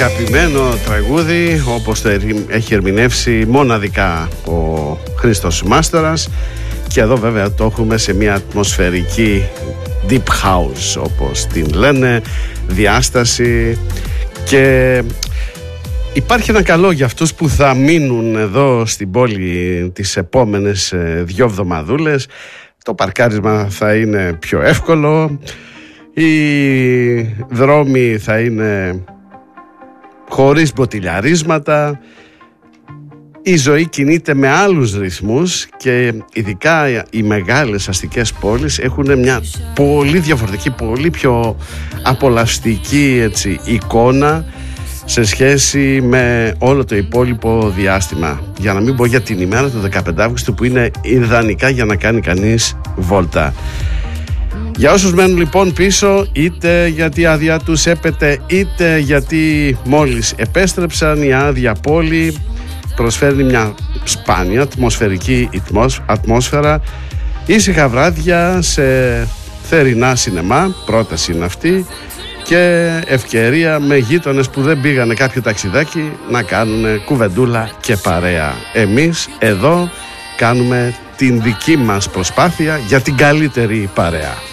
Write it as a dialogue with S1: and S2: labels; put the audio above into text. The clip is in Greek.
S1: αγαπημένο τραγούδι, όπως το έχει ερμηνεύσει μοναδικά ο Χρήστος Μάστορας, και εδώ βέβαια το έχουμε σε μια ατμοσφαιρική deep house, όπως την λένε, διάσταση. Και υπάρχει ένα καλό για αυτούς που θα μείνουν εδώ στην πόλη τις επόμενες 2 εβδομαδούλες. Το παρκάρισμα θα είναι πιο εύκολο, οι δρόμοι θα είναι χωρίς μποτιλιαρίσματα, η ζωή κινείται με άλλους ρυθμούς και ειδικά οι μεγάλες αστικές πόλεις έχουν μια πολύ διαφορετική, πολύ πιο απολαυστική εικόνα σε σχέση με όλο το υπόλοιπο διάστημα. Για να μην πω για την ημέρα του 15 Αύγουστου, που είναι ιδανικά για να κάνει κανείς βόλτα. Για όσους μένουν λοιπόν πίσω, είτε γιατί η άδεια τους έπεται, είτε γιατί μόλις επέστρεψαν, η άδεια πόλη προσφέρει μια σπάνια ατμοσφαιρική ατμόσφαιρα, ήσυχα βράδια σε θερινά σινεμά, πρόταση είναι αυτή, και ευκαιρία με γείτονες που δεν πήγανε κάποιο ταξιδάκι να κάνουν κουβεντούλα και παρέα. Εμείς εδώ κάνουμε την δική μας προσπάθεια για την καλύτερη παρέα.